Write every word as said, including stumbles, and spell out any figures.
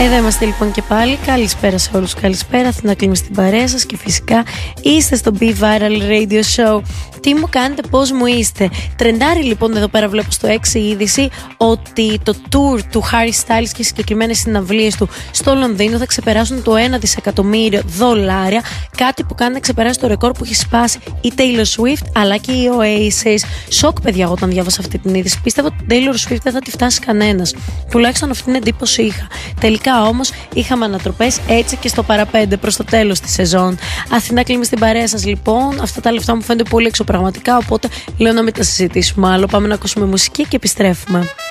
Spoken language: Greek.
Εδώ είμαστε λοιπόν και πάλι. Καλησπέρα σε όλους, καλησπέρα. Αθηνά Κλίμη στην παρέα σας και φυσικά είστε στο Be Viral Radio Show. Τι μου κάνετε, πώς μου είστε? Τρεντάρει λοιπόν εδώ πέρα, βλέπω στο έξι η είδηση ότι το tour του Harry Styles και οι συγκεκριμένες συναυλίες του στο Λονδίνο θα ξεπεράσουν το ένα δισεκατομμύριο δολάρια. Κάτι που κάνει να ξεπεράσει το ρεκόρ που έχει σπάσει η Taylor Swift αλλά και η Oasis. Σοκ, παιδιά, όταν διάβασα αυτή την είδηση. Πίστευα ότι την Taylor Swift δεν θα τη φτάσει κανένας. Τουλάχιστον αυτή την εντύπωση είχα. Τελικά όμως είχαμε ανατροπές έτσι και στο παραπέντε προς το τέλος της σεζόν. Αθηνά Κλίμη στην παρέα σας λοιπόν. Αυτά τα λεφτά μου φαίνονται πολύ εξωπραγματικά, οπότε λέω να μην τα συζητήσουμε άλλο. Πάμε να ακούσουμε μουσική και επιστρέφουμε.